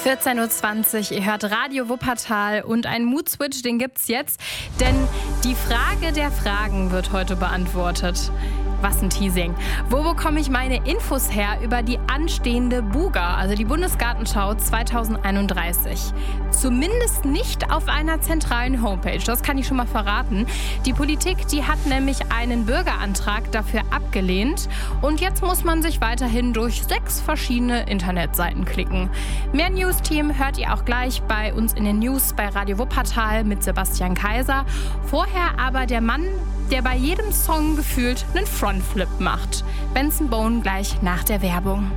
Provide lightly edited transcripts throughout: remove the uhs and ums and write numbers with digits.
14.20 Uhr, ihr hört Radio Wuppertal und ein Mood-Switch, den gibt's jetzt, denn die Frage der Fragen wird heute beantwortet. Was ein Teasing. Wo bekomme ich meine Infos her über die anstehende Buga, also die Bundesgartenschau 2031? Zumindest nicht auf einer zentralen Homepage, das kann ich schon mal verraten. Die Politik, die hat nämlich einen Bürgerantrag dafür abgelehnt und jetzt muss man sich weiterhin durch 6 verschiedene Internetseiten klicken. Mehr News-Team hört ihr auch gleich bei uns in den News bei Radio Wuppertal mit Sebastian Kaiser. Vorher aber der Mann, der bei jedem Song gefühlt einen Frontflip macht. Benson Boone gleich nach der Werbung.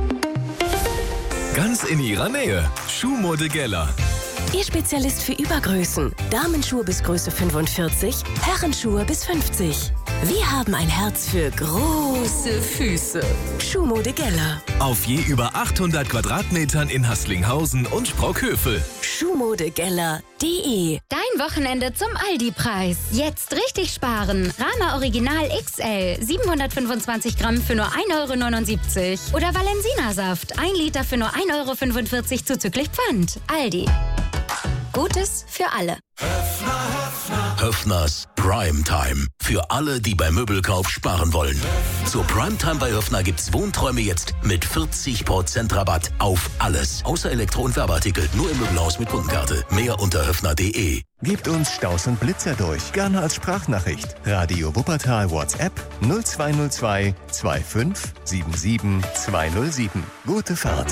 Ganz in ihrer Nähe. Schuhmode Geller. Ihr Spezialist für Übergrößen. Damenschuhe bis Größe 45, Herrenschuhe bis 50. Wir haben ein Herz für große Füße. Schuhmode Geller. Auf je über 800 Quadratmetern in Haßlinghausen und Sprockhövel. Schuhmodegeller.de. Dein Wochenende zum Aldi-Preis. Jetzt richtig sparen. Rama Original XL 725 Gramm für nur 1,79 € oder Valensina-Saft 1 Liter für nur 1,45 € zuzüglich Pfand. Aldi. Gutes für alle. Höffners Primetime. Für alle, die beim Möbelkauf sparen wollen. Zur Primetime bei Höffner gibt's Wohnträume jetzt mit 40% Rabatt auf alles. Außer Elektro- und Werbeartikel. Nur im Möbelhaus mit Kundenkarte. Mehr unter höffner.de. Gebt uns Staus und Blitzer durch. Gerne als Sprachnachricht. Radio Wuppertal WhatsApp 0202 25 77 207. Gute Fahrt.